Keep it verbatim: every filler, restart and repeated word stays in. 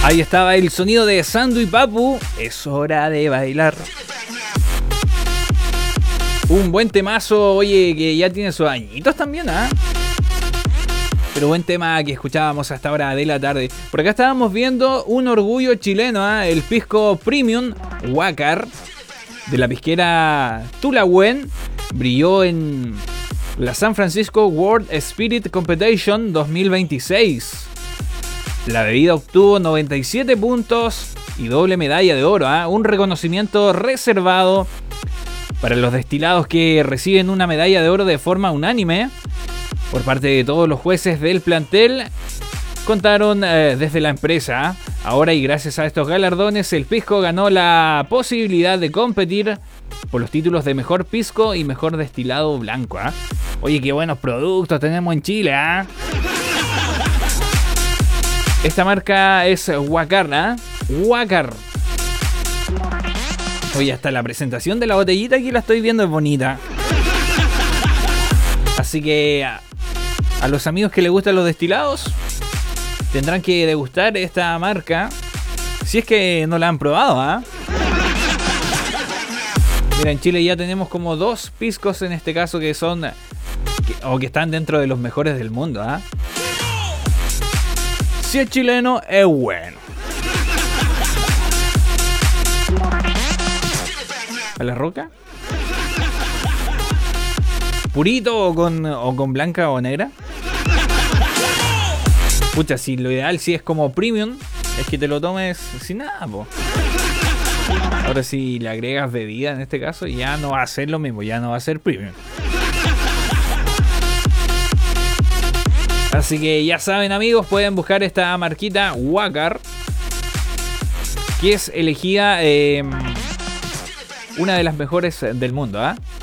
Ahí estaba el sonido de Sandu y Papu. Es hora de bailar. Un buen temazo, oye, que ya tiene sus añitos también, ¿ah? ¿eh? Pero buen tema que escuchábamos hasta ahora de la tarde. Por acá estábamos viendo un orgullo chileno, ¿eh? El pisco premium Huácar de la pisquera Tulahuen brilló en la San Francisco World Spirit Competition dos mil veintiséis. La bebida obtuvo noventa y siete puntos y doble medalla de oro, ¿eh? Un reconocimiento reservado para los destilados que reciben una medalla de oro de forma unánime por parte de todos los jueces del plantel. Contaron eh, desde la empresa. Ahora, y gracias a estos galardones, el pisco ganó la posibilidad de competir por los títulos de mejor pisco y mejor destilado blanco, ¿eh? Oye, qué buenos productos tenemos en Chile, ¿eh? Esta marca es Huácar, ¿eh? Huácar. Oye, hasta la presentación de la botellita aquí la estoy viendo, es bonita. Así que a, a los amigos que les gustan los destilados tendrán que degustar esta marca si es que no la han probado, ¿ah? ¿eh? Mira, en Chile ya tenemos como dos piscos en este caso que son que, o que están dentro de los mejores del mundo, ¿ah? ¿eh? Si es chileno, es bueno. ¿A la roca? ¿Purito o con, o con blanca o negra? Pucha, si lo ideal si es como premium, es que te lo tomes sin nada, po. Ahora si le agregas bebida en este caso, ya no va a ser lo mismo, ya no va a ser premium. Así que ya saben, amigos, pueden buscar esta marquita Huácar, que es elegida eh, una de las mejores del mundo, ¿ah? ¿eh?